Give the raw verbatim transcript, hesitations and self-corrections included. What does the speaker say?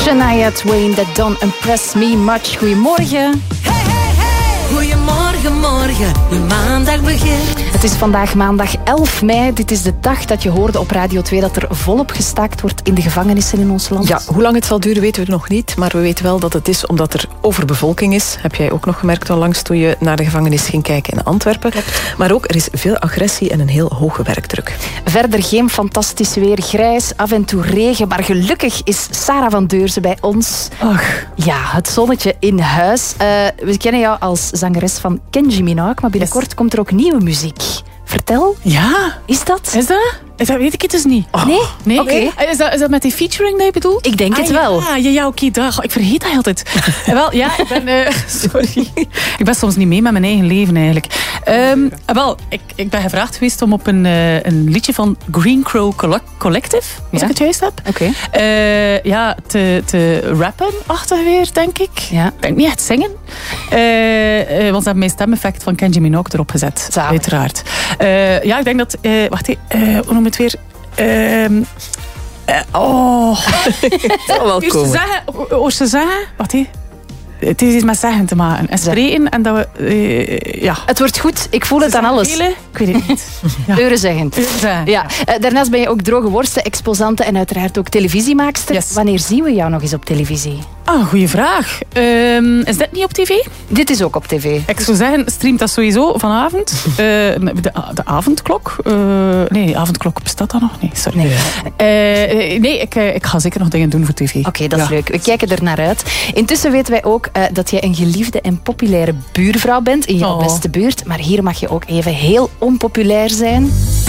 Shania Twain, that don't impress me much. Goedemorgen. Hey, hey, hey. Goedemorgen, morgen. De maandag begint. Het is vandaag maandag elf mei. Dit is de dag dat je hoorde op Radio twee dat er volop gestaakt wordt in de gevangenissen in ons land. Ja, hoe lang het zal duren weten we nog niet. Maar we weten wel dat het is omdat er overbevolking is. Heb jij ook nog gemerkt onlangs toen je naar de gevangenis ging kijken in Antwerpen. Maar ook er is veel agressie en een heel hoge werkdruk. Verder geen fantastisch weer. Grijs, af en toe regen. Maar gelukkig is Sarah van Deurzen bij ons. Ach. Ja, het zonnetje in huis. Uh, we kennen jou als zangeres van Kenji Minogue. Maar binnenkort yes. komt er ook nieuwe muziek. Vertel. Ja. Is dat? Is dat? Dat weet ik het dus niet. Oh. Nee? Nee? Oké. Okay. Is, dat, is dat met die featuring dat je bedoelt? Ik denk ah, het ja, wel. Ja, ja, ja oké. Okay, ik vergeet dat altijd. Wel, ja, ik ben... Uh, sorry. Ik ben soms niet mee met mijn eigen leven, eigenlijk. Um, wel, ik, ik ben gevraagd geweest om op een, uh, een liedje van Green Crow Collective, als ja? ik het juist heb, okay. uh, ja, te, te rappen-achtig weer, denk ik. Ja. Ik denk niet echt zingen. Uh, uh, want ze hebben mijn stemeffect van Kenji Minogue erop gezet. Zalig. Uiteraard. Uh, ja, ik denk dat... Uh, wacht even, uh, hoe noem het weer? Uh, uh, oh. Het zal wel komen. Zeggen, hoor ze zeggen... Wacht even. Het is iets met zeggen te maken. En spreken en dat we... Uh, ja. Het wordt goed. Ik voel het aan alles. Vele? Ik weet het niet. Ja. Eurenzeggend. Ja. Uh, daarnaast ben je ook droge worsten, exposante en uiteraard ook televisiemaakster. Yes. Wanneer zien we jou nog eens op televisie? Ah, goeie vraag. Um, is dit niet op tv? Dit is ook op tv. Ik zou zeggen, streamt dat sowieso vanavond. Uh, de, de avondklok. Uh, nee, avondklok bestaat dat nog? Nee, sorry. Nee, uh, nee ik, uh, ik ga zeker nog dingen doen voor tv. Oké, okay, dat is ja. leuk. We kijken er naar uit. Intussen weten wij ook uh, dat jij een geliefde en populaire buurvrouw bent in jouw oh. beste buurt. Maar hier mag je ook even heel onpopulair zijn.